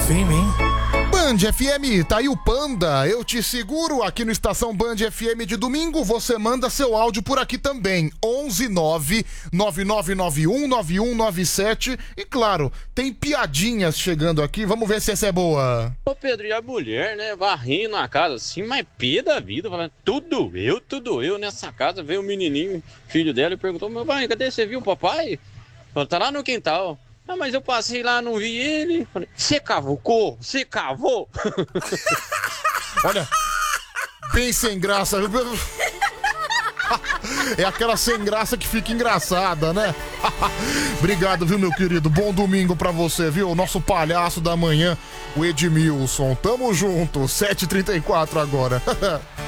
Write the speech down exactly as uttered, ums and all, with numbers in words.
fame, hein? Band F M, tá aí o Panda, eu te seguro aqui no Estação Band F M de domingo, você manda seu áudio por aqui também, onze nove nove nove nove um nove um nove sete, e claro, tem piadinhas chegando aqui, vamos ver se essa é boa. Ô Pedro, e a mulher, né, varrendo a casa assim, mas pé da vida, falando, tudo eu, tudo eu nessa casa, veio o menininho, filho dela, e perguntou, meu pai, cadê, você viu o papai? Falou, tá lá no quintal. Ah, mas eu passei lá, não vi ele. Falei, você cavucou? Você cavou? Olha, bem sem graça. É aquela sem graça que fica engraçada, né? Obrigado, viu, meu querido? Bom domingo pra você, viu? Nosso palhaço da manhã, o Edmilson. Tamo junto, sete e trinta e quatro agora.